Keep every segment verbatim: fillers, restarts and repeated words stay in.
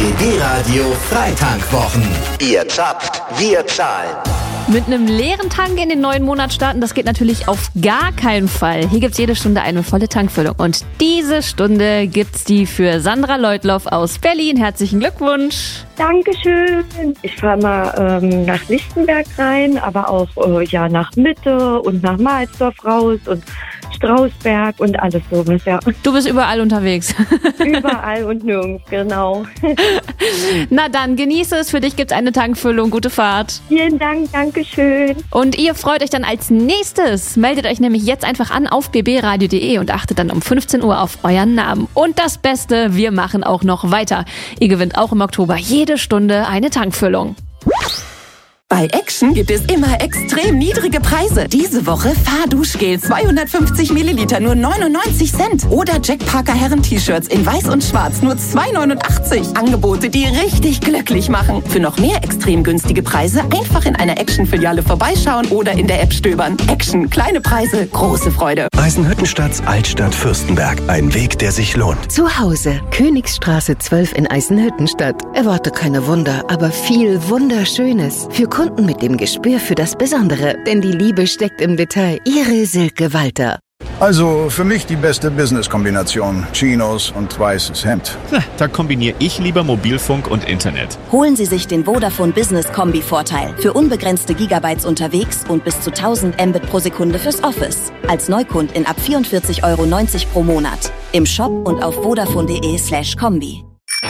B B Radio Freitankwwochen. Ihr zapft, wir zahlen. Mit einem leeren Tank in den neuen Monat starten, das geht natürlich auf gar keinen Fall. Hier gibt's jede Stunde eine volle Tankfüllung. Und diese Stunde gibt's die für Sandra Leutloff aus Berlin. Herzlichen Glückwunsch. Dankeschön. Ich fahre mal ähm, nach Lichtenberg rein, aber auch äh, ja nach Mitte und nach Mahlsdorf raus und Strausberg und alles sowas, ja. Du bist überall unterwegs. Überall und nirgends, genau. Na dann, genieße es. Für dich gibt's eine Tankfüllung. Gute Fahrt. Vielen Dank, Dankeschön. Und ihr freut euch dann als nächstes. Meldet euch nämlich jetzt einfach an auf b b radio punkt d e und achtet dann um fünfzehn Uhr auf euren Namen. Und das Beste, wir machen auch noch weiter. Ihr gewinnt auch im Oktober jede Stunde eine Tankfüllung. Bei Action gibt es immer extrem niedrige Preise. Diese Woche Fahrduschgel zweihundertfünfzig Milliliter nur neunundneunzig Cent. Oder Jack Parker Herren-T-Shirts in weiß und schwarz nur zwei neunundachtzig. Angebote, die richtig glücklich machen. Für noch mehr extrem günstige Preise einfach in einer Action-Filiale vorbeischauen oder in der App stöbern. Action, kleine Preise, große Freude. Eisenhüttenstadt, Altstadt, Fürstenberg. Ein Weg, der sich lohnt. Zu Hause. Königsstraße zwölf in Eisenhüttenstadt. Erwarte keine Wunder, aber viel Wunderschönes. Für Kunden mit dem Gespür für das Besondere, denn die Liebe steckt im Detail. Ihre Silke Walter. Also für mich die beste Business-Kombination. Chinos und weißes Hemd. Da kombiniere ich lieber Mobilfunk und Internet. Holen Sie sich den Vodafone Business Kombi-Vorteil. Für unbegrenzte Gigabytes unterwegs und bis zu tausend Mbit pro Sekunde fürs Office. Als Neukundin ab vierundvierzig Euro neunzig pro Monat. Im Shop und auf vodafone punkt de slash kombi.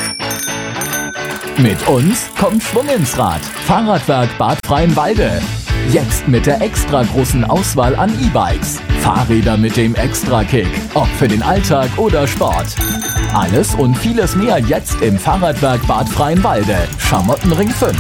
Mit uns kommt Schwung ins Rad. Fahrradwerk Bad Freienwalde. Jetzt mit der extra großen Auswahl an E-Bikes. Fahrräder mit dem Extra-Kick. Ob für den Alltag oder Sport. Alles und vieles mehr jetzt im Fahrradwerk Bad Freienwalde. Schamottenring fünf.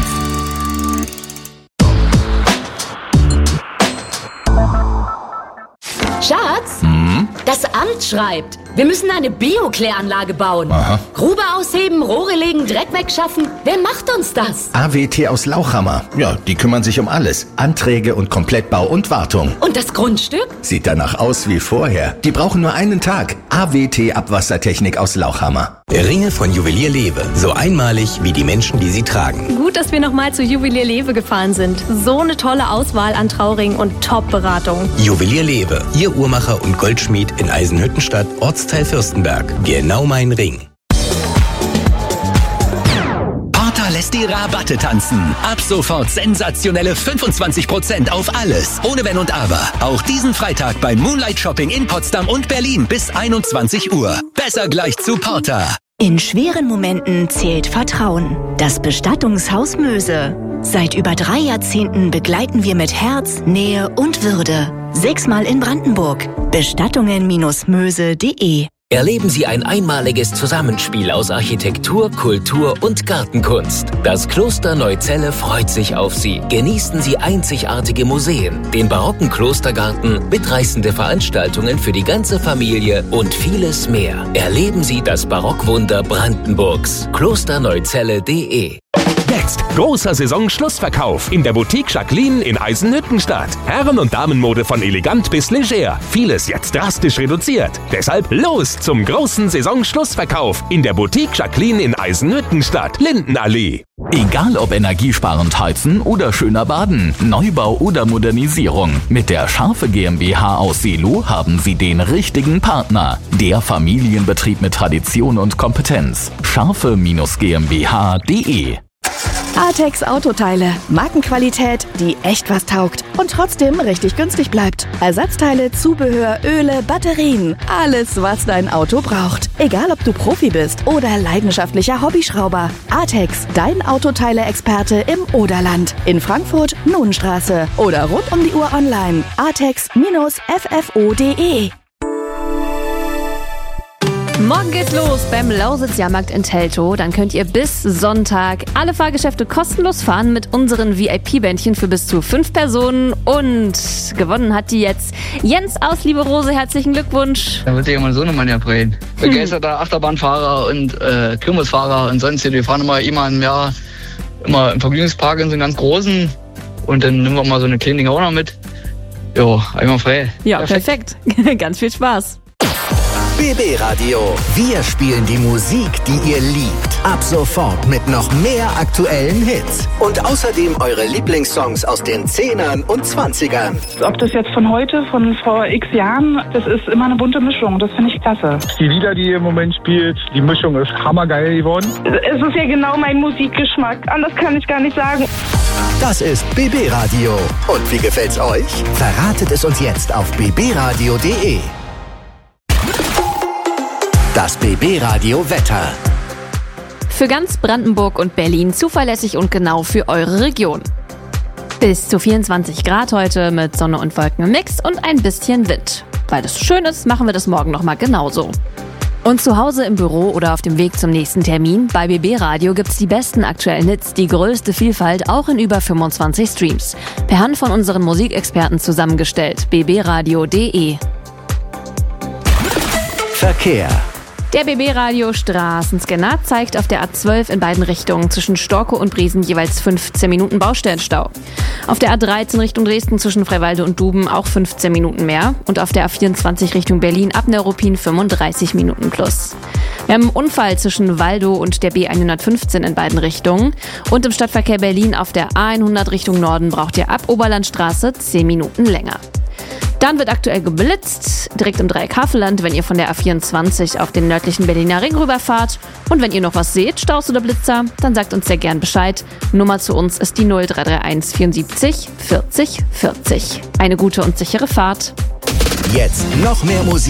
Schatz, hm? Das Amt schreibt, wir müssen eine Bio-Kläranlage bauen. Aha. Grube ausheben, Rohre legen, Dreck wegschaffen. Wer macht uns das? A W T aus Lauchhammer. Ja, die kümmern sich um alles. Anträge und Komplettbau und Wartung. Und das Grundstück? Sieht danach aus wie vorher. Die brauchen nur einen Tag. A W T Abwassertechnik aus Lauchhammer. Ringe von Juwelier Lewe. So einmalig wie die Menschen, die sie tragen. Gut, dass wir nochmal zu Juwelier Lewe gefahren sind. So eine tolle Auswahl an Trauringen und Top-Beratung. Juwelier Lewe. Ihr Uhrmacher und Goldschmied in Eisenhüttenstadt, Ortsteil Fürstenberg. Genau mein Ring. Porter lässt die Rabatte tanzen. Ab sofort sensationelle fünfundzwanzig Prozent auf alles. Ohne Wenn und Aber. Auch diesen Freitag beim Moonlight Shopping in Potsdam und Berlin bis einundzwanzig Uhr. Besser gleich zu Porter. In schweren Momenten zählt Vertrauen. Das Bestattungshaus Möse. Seit über drei Jahrzehnten begleiten wir mit Herz, Nähe und Würde. Sechsmal in Brandenburg. Bestattungen Möse punkt de. Erleben Sie ein einmaliges Zusammenspiel aus Architektur, Kultur und Gartenkunst. Das Kloster Neuzelle freut sich auf Sie. Genießen Sie einzigartige Museen, den barocken Klostergarten, mitreißende Veranstaltungen für die ganze Familie und vieles mehr. Erleben Sie das Barockwunder Brandenburgs. klosterneuzelle punkt de. Jetzt großer Saisonschlussverkauf in der Boutique Jacqueline in Eisenhüttenstadt. Herren- und Damenmode von elegant bis leger. Vieles jetzt drastisch reduziert. Deshalb los zum großen Saisonschlussverkauf in der Boutique Jacqueline in Eisenhüttenstadt, Lindenallee. Egal ob energiesparend heizen oder schöner baden, Neubau oder Modernisierung. Mit der Scharfe GmbH aus Seelow haben Sie den richtigen Partner. Der Familienbetrieb mit Tradition und Kompetenz. Scharfe Gmbh punkt de. Artex Autoteile. Markenqualität, die echt was taugt und trotzdem richtig günstig bleibt. Ersatzteile, Zubehör, Öle, Batterien. Alles, was dein Auto braucht. Egal, ob du Profi bist oder leidenschaftlicher Hobbyschrauber. Artex, dein Autoteile-Experte im Oderland. In Frankfurt, Nunenstraße. Oder rund um die Uhr online. artex F F O punkt de. Morgen geht's los beim Lausitz-Jahrmarkt in Teltow. Dann könnt ihr bis Sonntag alle Fahrgeschäfte kostenlos fahren mit unseren V I P-Bändchen für bis zu fünf Personen. Und gewonnen hat die jetzt Jens aus Liebe Rose. Herzlichen Glückwunsch. Da wird sich ja mein Sohnemann ja freuen. Begeisterter Achterbahnfahrer und äh, Kirmesfahrer und sonst. Wir fahren immer immer im Jahr immer im Vergnügungspark in so einen ganz großen. Und dann nehmen wir mal so eine kleine auch noch mit. Jo, einmal frei. Ja, perfekt. perfekt. Ganz viel Spaß. B B Radio. Wir spielen die Musik, die ihr liebt. Ab sofort mit noch mehr aktuellen Hits. Und außerdem eure Lieblingssongs aus den Zehnern und Zwanzigern. Ob das jetzt von heute, von vor x Jahren, das ist immer eine bunte Mischung. Das finde ich klasse. Die Lieder, die ihr im Moment spielt, die Mischung ist hammergeil geworden. Es ist ja genau mein Musikgeschmack. Anders kann ich gar nicht sagen. Das ist B B Radio. Und wie gefällt's euch? Verratet es uns jetzt auf b b radio punkt d e. Das B B Radio Wetter. Für ganz Brandenburg und Berlin zuverlässig und genau für eure Region. Bis zu vierundzwanzig Grad heute mit Sonne und Wolken im Mix und ein bisschen Wind. Weil das schön ist, machen wir das morgen nochmal genauso. Und zu Hause im Büro oder auf dem Weg zum nächsten Termin, bei B B Radio gibt's die besten aktuellen Hits, die größte Vielfalt, auch in über fünfundzwanzig Streams. Per Hand von unseren Musikexperten zusammengestellt. b b radio punkt d e. Verkehr. Der B B-Radio Straßenscanner zeigt auf der A zwölf in beiden Richtungen zwischen Storkow und Briesen jeweils fünfzehn Minuten Baustellenstau. Auf der A dreizehn Richtung Dresden zwischen Freiwalde und Duben auch fünfzehn Minuten mehr. Und auf der A vierundzwanzig Richtung Berlin ab Neuruppin fünfunddreißig Minuten plus. Wir haben einen Unfall zwischen Waldow und der B hundertfünfzehn in beiden Richtungen. Und im Stadtverkehr Berlin auf der A hundert Richtung Norden braucht ihr ab Oberlandstraße zehn Minuten länger. Dann wird aktuell geblitzt, direkt im Dreieck Havelland, wenn ihr von der A vierundzwanzig auf den nördlichen Berliner Ring rüberfahrt. Und wenn ihr noch was seht, Staus oder Blitzer, dann sagt uns sehr gern Bescheid. Nummer zu uns ist die null drei drei eins vierundsiebzig vierzig vierzig. Eine gute und sichere Fahrt. Jetzt noch mehr Musik.